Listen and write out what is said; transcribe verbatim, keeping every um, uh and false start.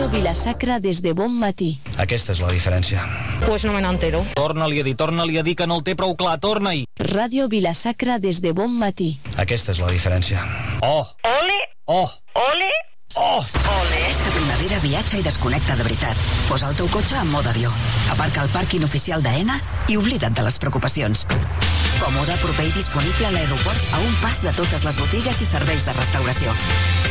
Ràdio Vila-sacra des de bon matí. Aquesta és la diferència. Pues no me n'entero. Torna-li a dir, torna-li a dir que no el té prou clar, torna-hi. Ràdio Vila-sacra des de bon matí. Aquesta és la diferència. Oh! Ole! Oh! Ole! Oh! Ole! Aquesta primavera viatja i desconnecta de veritat. Posa el teu cotxe en mode avió. Aparca al pàrquing oficial d'Aena i oblida't de les preocupacions. Còmode, proper i disponible a l'aeroport a un pas de totes les botigues i serveis de restauració.